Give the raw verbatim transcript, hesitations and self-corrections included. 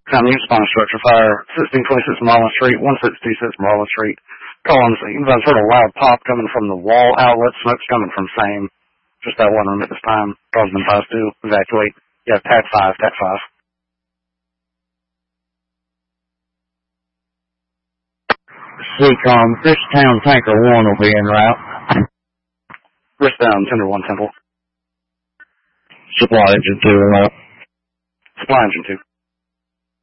County Spawner Structure Fire, sixteen twenty-six Marlin Street, one six two six Marlin Street. Call on the scene. You guys heard a loud pop coming from the wall outlet. Smoke's coming from same. Just that one room at this time. Call's been passed to evacuate. Yeah, T A C five, T A C five. Seacom, Christown Tanker one will be en route. Christown, Tender one Temple. Supply Engine two en route. Supply Engine two.